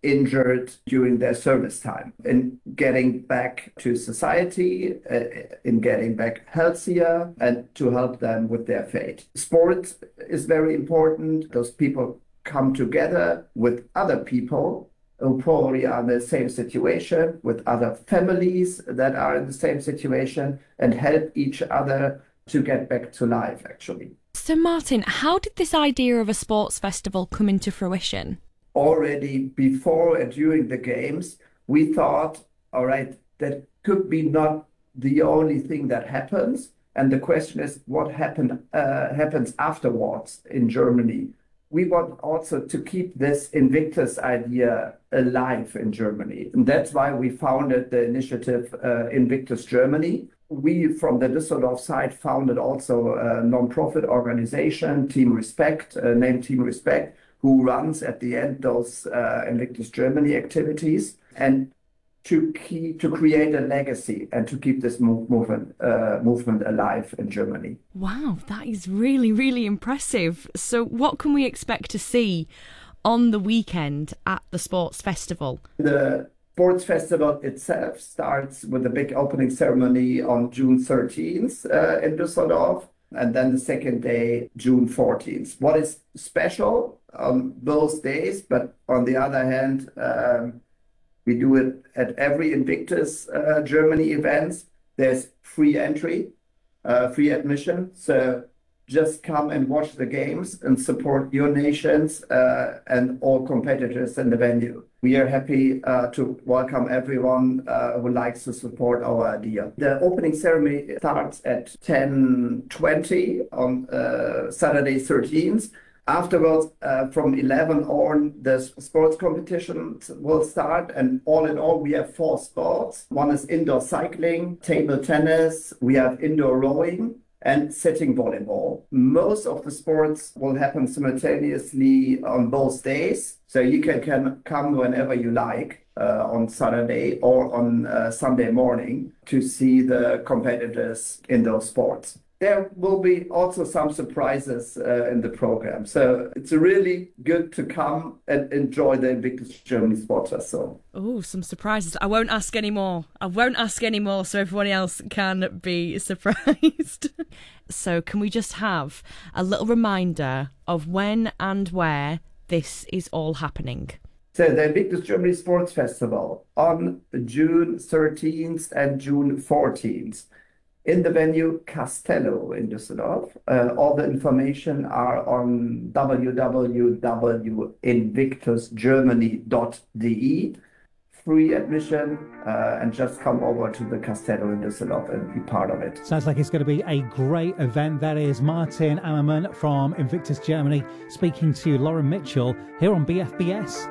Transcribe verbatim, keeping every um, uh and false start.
injured during their service time, in getting back to society, uh, in getting back healthier, and to help them with their fate. Sport is very important. Those people come together with other people who probably are in the same situation, with other families that are in the same situation, and help each other to get back to life, actually. So, Martin, how did this idea of a sports festival come into fruition? Already before and during the games, we thought, all right, that could be not the only thing that happens. And the question is, what happened uh, happens afterwards in Germany? We want also to keep this Invictus idea alive in Germany. And that's why we founded the initiative uh, Invictus Germany. We, from the Düsseldorf side, founded also a non-profit organization, Team Respect, uh, named Team Respect, who runs at the end those uh, Invictus Germany activities, and to keep, to create a legacy and to keep this move, movement uh, movement alive in Germany. Wow, that is really, really impressive. So what can we expect to see on the weekend at the Sports Festival? The Sports Festival itself starts with a big opening ceremony on June thirteenth uh, in Düsseldorf, and then the second day, June fourteenth. What is special on those days, but on the other hand, um, we do it at every Invictus uh, Germany events. There's free entry, uh, free admission. So just come and watch the games and support your nations uh, and all competitors in the venue. We are happy uh, to welcome everyone uh, who likes to support our idea. The opening ceremony starts at ten twenty on uh, Saturday thirteenth. Afterwards, uh, from eleven on, the sports competitions will start. And all in all, we have four sports. One is indoor cycling, table tennis, we have indoor rowing, and sitting volleyball. Most of the sports will happen simultaneously on both days. So you can, can come whenever you like uh, on Saturday or on uh, Sunday morning to see the competitors in those sports. There will be also some surprises uh, in the program. So it's really good to come and enjoy the Invictus Germany Sports Festival. Oh, some surprises. I won't ask any more. I won't ask any more so everyone else can be surprised. So can we just have a little reminder of when and where this is all happening? So the Invictus Germany Sports Festival on June thirteenth and June fourteenth. In the venue Castello in Düsseldorf. Uh, all the information are on w w w dot invictus germany dot d e. Free admission, uh, and just come over to the Castello in Düsseldorf and be part of it. Sounds like it's going to be a great event. That is Martin Ammermann from Invictus Germany speaking to Lauren Mitchell here on B F B S.